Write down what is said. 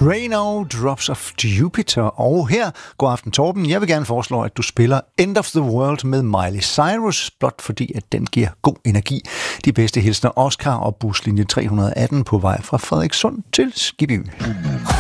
Drano, Drops of Jupiter. Og her, god aften Torben, jeg vil gerne foreslå, at du spiller End of the World med Miley Cyrus, blot fordi, at den giver god energi. De bedste hilsner Oscar og buslinje 318 på vej fra Frederikssund til Skibby.